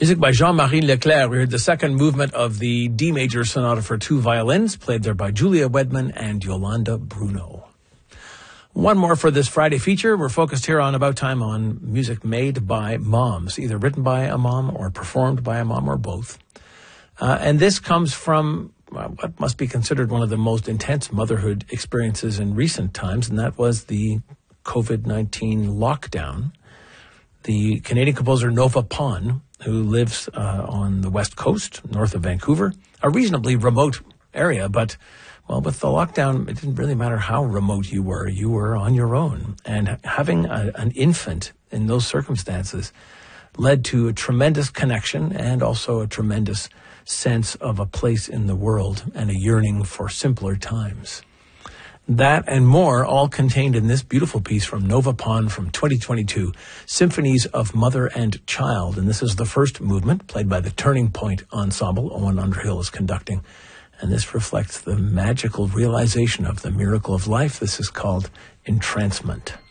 Music by Jean-Marie Leclerc. We heard the second movement of the D major sonata for two violins, played there by Julia Wedman and Yolanda Bruno. One more for this Friday feature. We're focused here on About Time on music made by moms, either written by a mom or performed by a mom or both. And this comes from what must be considered one of the most intense motherhood experiences in recent times, and that was the COVID-19 lockdown. The Canadian composer Nova Pon, who lives on the West Coast, north of Vancouver, a reasonably remote area, but, well, with the lockdown, it didn't really matter how remote you were on your own. And having an infant in those circumstances led to a tremendous connection and also a tremendous sense of a place in the world and a yearning for simpler times. That and more all contained in this beautiful piece from Nova Pon from 2022, Symphonies of Mother and Child. And this is the first movement, played by the Turning Point Ensemble. Owen Underhill is conducting. And this reflects the magical realization of the miracle of life. This is called Entrancement.